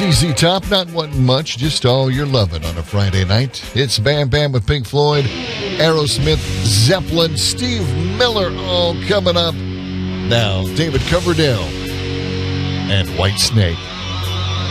ZZ Top, not wanting much, just all you're loving on a Friday night. It's Bam Bam with Pink Floyd, Aerosmith, Zeppelin, Steve Miller, all coming up. Now, David Coverdale and Whitesnake.